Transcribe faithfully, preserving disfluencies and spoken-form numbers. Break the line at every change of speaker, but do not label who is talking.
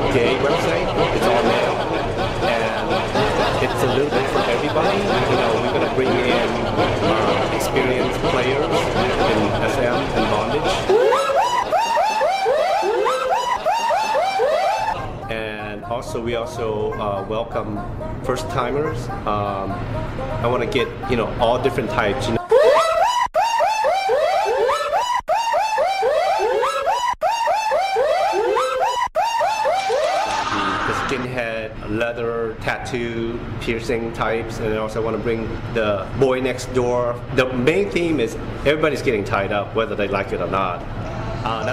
gay website. It's all male, and it's a little bit for everybody. You know, we're gonna bring in uh, experienced players in S M and bondage. And also, we also uh, welcome first-timers. Um, I want to get, you know, all different types. You know. The skinhead, leather, tattoo, piercing types, and I also want to bring the boy next door. The main theme is everybody's getting tied up, whether they like it or not. Uh,